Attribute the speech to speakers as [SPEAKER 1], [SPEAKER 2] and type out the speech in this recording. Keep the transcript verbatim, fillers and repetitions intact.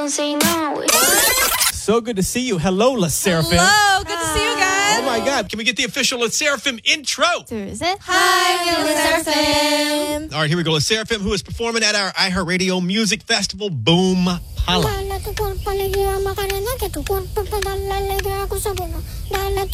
[SPEAKER 1] say no.
[SPEAKER 2] So good to see you. Hello, La Seraphim.
[SPEAKER 3] Hello, good to see you guys.
[SPEAKER 2] Oh my God. Can we get the official La Seraphim intro?
[SPEAKER 4] 둘, 셋.
[SPEAKER 3] Hi, we're the Seraphim.
[SPEAKER 2] All right, here we go. La Seraphim, who is performing at our iHeartRadio Music Festival, Boom Pala.